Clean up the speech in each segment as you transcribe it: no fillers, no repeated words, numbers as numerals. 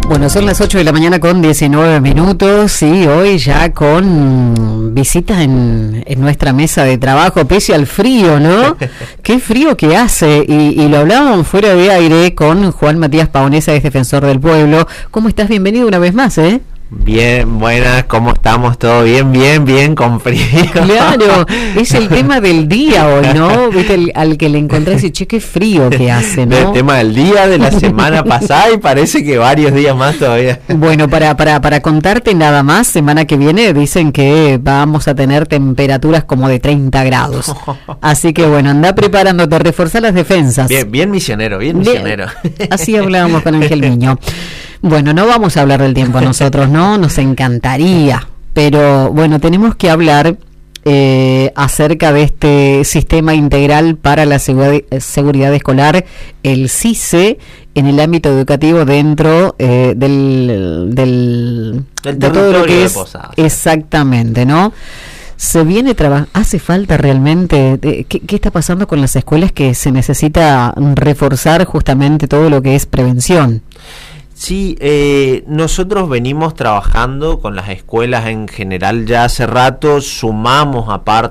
Bueno, son las 8 de la mañana con 19 minutos y hoy ya con visita en nuestra mesa de trabajo, pese al frío, ¿no? Qué frío que hace, y lo hablábamos fuera de aire con Juan Matías Paonesa, es defensor del pueblo. ¿Cómo estás? Bienvenido una vez más, ¿eh? Bien, buenas, ¿cómo estamos? ¿Todo bien? Bien, con frío. Claro, es el tema del día hoy, ¿no? Viste, al que le encontrás y che, qué frío que hace, ¿no? El tema del día, de la semana pasada, y parece que varios días más todavía. Bueno, para contarte nada más, semana que viene dicen que vamos a tener temperaturas como de 30 grados. Así que bueno, anda preparándote, reforzar las defensas. Bien misionero, bien misionero. Así hablábamos con Ángel Miño. Bueno, no vamos a hablar del tiempo nosotros, ¿no? Nos encantaría, pero bueno, tenemos que hablar acerca de este sistema integral para la seguridad escolar, el SISE, en el ámbito educativo dentro de todo lo que es Posadas. Exactamente, ¿no? Se viene hace falta realmente, ¿qué está pasando con las escuelas que se necesita reforzar justamente todo lo que es prevención? Sí, nosotros venimos trabajando con las escuelas en general ya hace rato, sumamos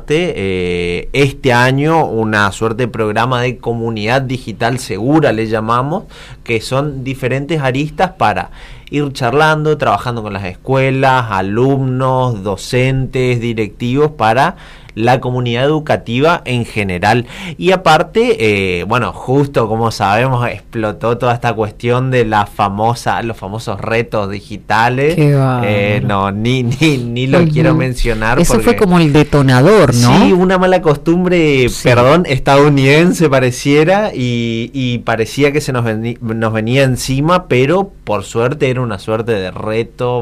aparte este año una suerte de programa de comunidad digital segura, le llamamos, que son diferentes aristas para ir charlando, trabajando con las escuelas, alumnos, docentes, directivos, para la comunidad educativa en general. Y aparte, bueno, justo como sabemos, explotó toda esta cuestión de los famosos retos digitales. No, ni lo quiero mencionar. Eso fue como el detonador, ¿no? Sí, una mala costumbre, sí, estadounidense pareciera, y parecía que se nos venía encima, pero por suerte era una suerte de reto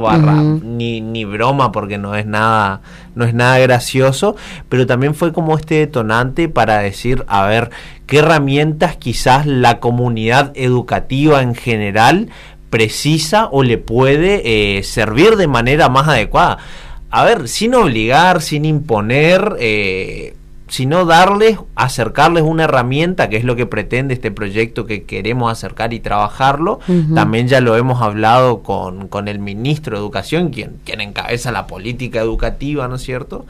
ni broma, porque no es nada gracioso, pero también fue como este detonante para decir, a ver, qué herramientas quizás la comunidad educativa en general precisa o le puede servir de manera más adecuada. A ver, sin obligar, sin imponer, sino acercarles una herramienta, que es lo que pretende este proyecto que queremos acercar y trabajarlo. También ya lo hemos hablado con el ministro de Educación, quien encabeza la política educativa, ¿no es cierto?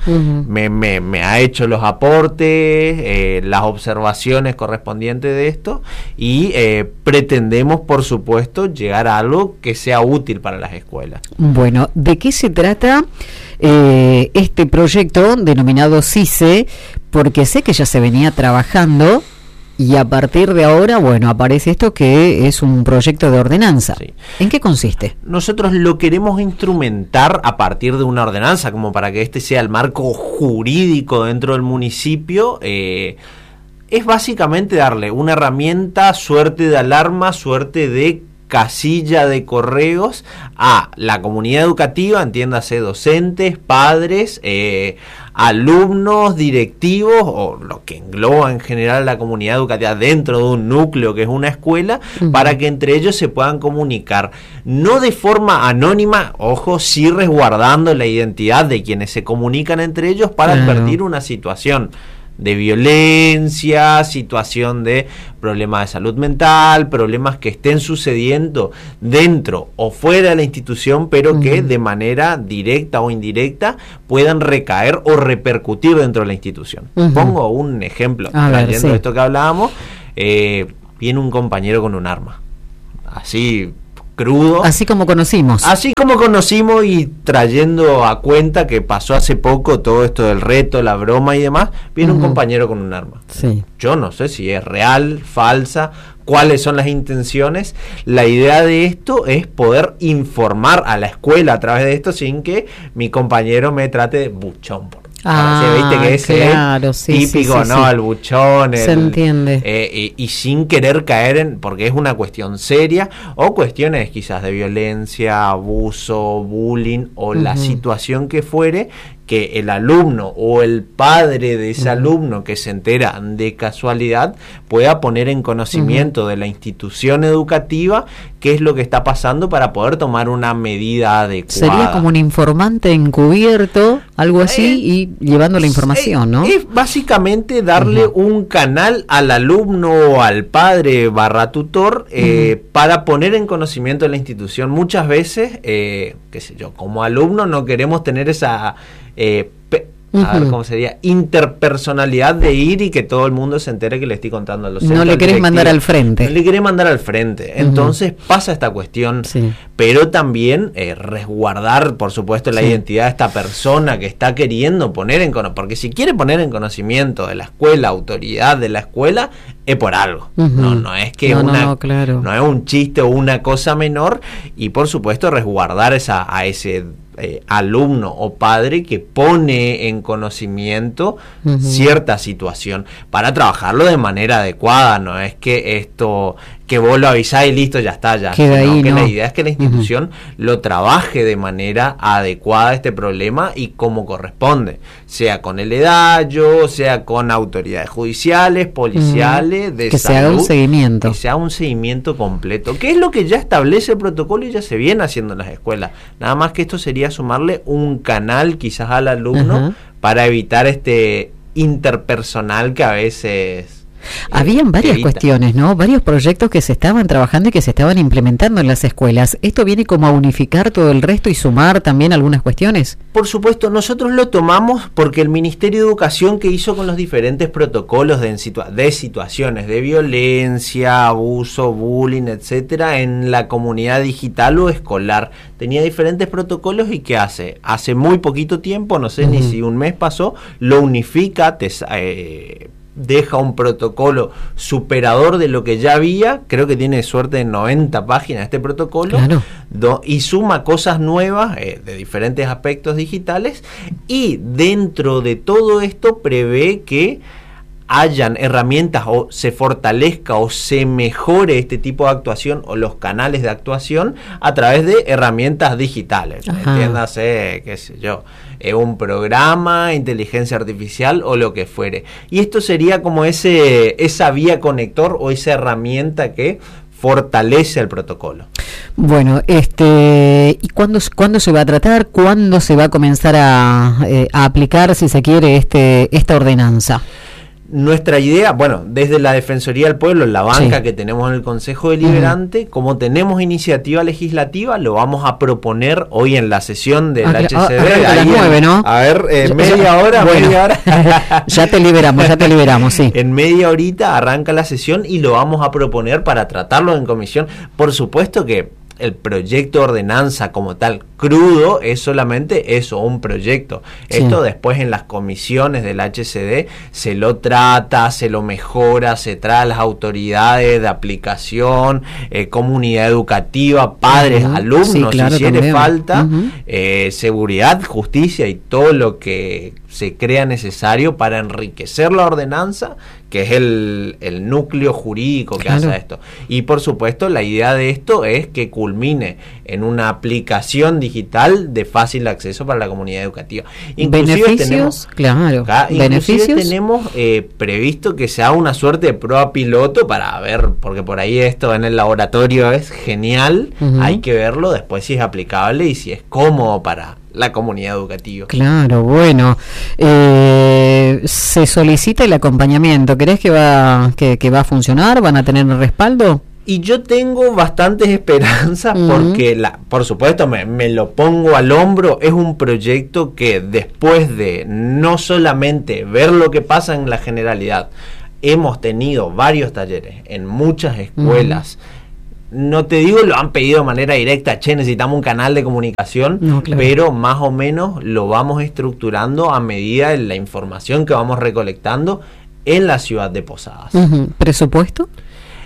Me ha hecho los aportes, las observaciones correspondientes de esto, y pretendemos, por supuesto, llegar a algo que sea útil para las escuelas. Bueno, ¿de qué se trata este proyecto denominado SISE? Porque sé que ya se venía trabajando y a partir de ahora, bueno, aparece esto que es un proyecto de ordenanza. Sí. ¿En qué consiste? Nosotros lo queremos instrumentar a partir de una ordenanza, como para que este sea el marco jurídico dentro del municipio. Es básicamente darle una herramienta, suerte de alarma, suerte de casilla de correos a la comunidad educativa, entiéndase docentes, padres, alumnos, directivos, o lo que engloba en general la comunidad educativa dentro de un núcleo que es una escuela, para que entre ellos se puedan comunicar, no de forma anónima, ojo, sí resguardando la identidad de quienes se comunican entre ellos, para advertir una situación de violencia, situación de problemas de salud mental, problemas que estén sucediendo dentro o fuera de la institución, pero que de manera directa o indirecta puedan recaer o repercutir dentro de la institución. Pongo un ejemplo, trayendo esto que hablábamos, viene un compañero con un arma, así crudo. Así como conocimos, y trayendo a cuenta que pasó hace poco todo esto del reto, la broma y demás, viene un compañero con un arma. Sí. Yo no sé si es real, falsa, cuáles son las intenciones. La idea de esto es poder informar a la escuela a través de esto sin que mi compañero me trate de buchón. ¿Viste que ese claro, es típico, ¿no? El buchón, se entiende. Y sin querer caer porque es una cuestión seria, o cuestiones quizás de violencia, abuso, bullying, o la situación que fuere, que el alumno o el padre de ese alumno que se entera de casualidad pueda poner en conocimiento de la institución educativa qué es lo que está pasando para poder tomar una medida adecuada. Sería como un informante encubierto, algo así, y llevando la información, ¿no? Es básicamente darle un canal al alumno o al padre / tutor para poner en conocimiento de la institución. Muchas veces, qué sé yo, como alumno no queremos tener esa a ver cómo sería, interpersonalidad de ir y que todo el mundo se entere que le estoy contando a los no le querés mandar al frente. No le querés mandar al frente. Entonces pasa esta cuestión, pero también resguardar, por supuesto, la identidad de esta persona que está queriendo poner en conocimiento, porque si quiere poner en conocimiento de la escuela, autoridad de la escuela, es por algo. No es que no es un chiste o una cosa menor, y por supuesto resguardar a ese alumno o padre que pone en conocimiento cierta situación para trabajarlo de manera adecuada. No es que esto que vos lo avisás y listo, ya está, ya. Sino que la idea es que la institución lo trabaje de manera adecuada a este problema y como corresponde, sea con el EDAYO, sea con autoridades judiciales, policiales, de que salud, se haga un seguimiento. Que se haga un seguimiento completo, que es lo que ya establece el protocolo y ya se viene haciendo en las escuelas. Nada más que esto sería sumarle un canal quizás al alumno para evitar este interpersonal que a veces... Habían varias cuestiones, ¿no? Varios proyectos que se estaban trabajando y que se estaban implementando en las escuelas. ¿Esto viene como a unificar todo el resto y sumar también algunas cuestiones? Por supuesto, nosotros lo tomamos porque el Ministerio de Educación, que hizo con los diferentes protocolos de situaciones de violencia, abuso, bullying, etcétera, en la comunidad digital o escolar, tenía diferentes protocolos y ¿qué hace? Hace muy poquito tiempo, no sé ni si un mes pasó, lo unifica, deja un protocolo superador de lo que ya había, creo que tiene suerte de 90 páginas este protocolo, y suma cosas nuevas de diferentes aspectos digitales, y dentro de todo esto prevé que hayan herramientas o se fortalezca o se mejore este tipo de actuación o los canales de actuación a través de herramientas digitales. Entiéndase, qué sé yo, un programa, inteligencia artificial o lo que fuere. Y esto sería como esa vía conector o esa herramienta que fortalece el protocolo. Bueno, ¿y cuándo se va a tratar? ¿Cuándo se va a comenzar a aplicar, si se quiere, esta ordenanza? Nuestra idea, bueno, desde la Defensoría del Pueblo, la banca que tenemos en el Consejo Deliberante, como tenemos iniciativa legislativa, lo vamos a proponer hoy en la sesión del HCD. A las 9, ¿no? A ver, media hora. Ya te liberamos, sí. En media horita arranca la sesión y lo vamos a proponer para tratarlo en comisión. Por supuesto que el proyecto de ordenanza como tal crudo es solamente eso, un proyecto. Esto después en las comisiones del HCD se lo trata, se lo mejora, se trae a las autoridades de aplicación, comunidad educativa, padres, alumnos, si hiciere falta, seguridad, justicia y todo lo que se crea necesario para enriquecer la ordenanza, que es el núcleo jurídico que hace esto. Y por supuesto la idea de esto es que culmine en una aplicación digital de fácil acceso para la comunidad educativa. Inclusive tenemos previsto que sea una suerte de prueba piloto para ver, porque por ahí esto en el laboratorio es genial, hay que verlo después si es aplicable y si es cómodo para la comunidad educativa. Claro, bueno, se solicita el acompañamiento. ¿Crees que va a funcionar? ¿Van a tener respaldo? Y yo tengo bastantes esperanzas porque, por supuesto, me lo pongo al hombro. Es un proyecto que después de no solamente ver lo que pasa en la generalidad, hemos tenido varios talleres en muchas escuelas. No te digo lo han pedido de manera directa, necesitamos un canal de comunicación, pero más o menos lo vamos estructurando a medida de la información que vamos recolectando en la ciudad de Posadas. ¿Presupuesto?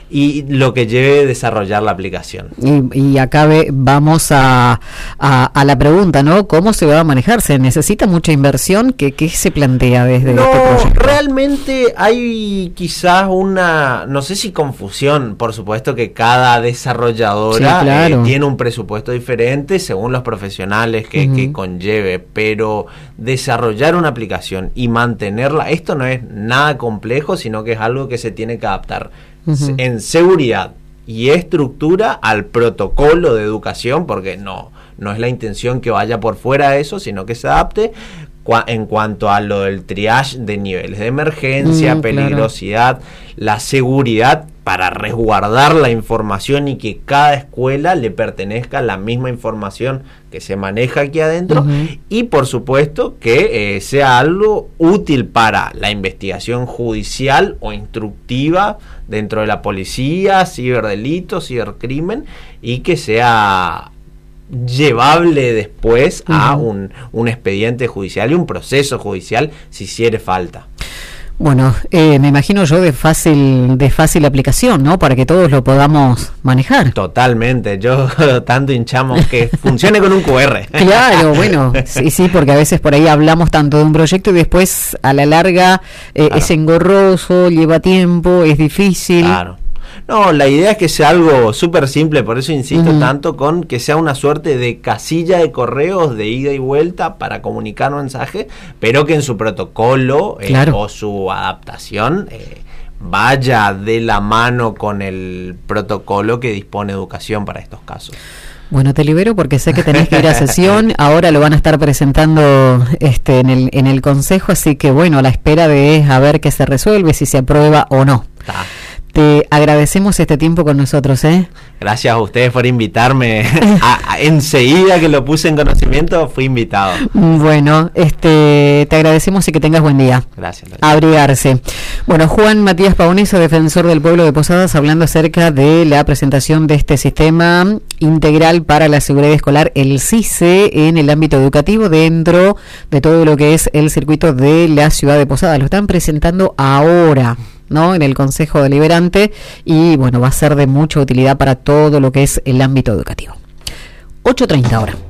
y lo que lleve desarrollar la aplicación. Y acá vamos a la pregunta, ¿no? ¿Cómo se va a manejar? ¿Se necesita mucha inversión? ¿Qué se plantea desde este proyecto? Realmente hay quizás una, no sé si confusión, por supuesto que cada desarrolladora tiene un presupuesto diferente según los profesionales que conlleve, pero desarrollar una aplicación y mantenerla, esto no es nada complejo, sino que es algo que se tiene que adaptar en seguridad y estructura al protocolo de educación, porque no es la intención que vaya por fuera de eso, sino que se adapte en cuanto a lo del triage de niveles de emergencia, peligrosidad, la seguridad para resguardar la información y que cada escuela le pertenezca la misma información que se maneja aquí adentro, y por supuesto que sea algo útil para la investigación judicial o instructiva dentro de la policía, ciberdelitos, cibercrimen, y que sea llevable después a un expediente judicial y un proceso judicial si hiciere falta. Bueno, me imagino yo de fácil aplicación, ¿no? Para que todos lo podamos manejar. Totalmente, yo tanto hinchamos que funcione con un QR. Claro, bueno, sí, porque a veces por ahí hablamos tanto de un proyecto y después a la larga es engorroso, lleva tiempo, es difícil. Claro. No, la idea es que sea algo súper simple, por eso insisto tanto con que sea una suerte de casilla de correos de ida y vuelta para comunicar mensajes, pero que en su protocolo o su adaptación vaya de la mano con el protocolo que dispone Educación para estos casos. Bueno, te libero porque sé que tenés que ir a sesión, ahora lo van a estar presentando en el consejo, así que bueno, a la espera de a ver qué se resuelve, si se aprueba o no. Te agradecemos este tiempo con nosotros, Gracias a ustedes por invitarme. Enseguida que lo puse en conocimiento, fui invitado. Bueno, te agradecemos y que tengas buen día. Gracias. Abrigarse. Bueno, Juan Matías Pauneso, defensor del pueblo de Posadas, hablando acerca de la presentación de este sistema integral para la seguridad escolar, el SISE, en el ámbito educativo, dentro de todo lo que es el circuito de la ciudad de Posadas. Lo están presentando ahora, ¿no? En el Consejo Deliberante, y bueno, va a ser de mucha utilidad para todo lo que es el ámbito educativo. 8:30 ahora.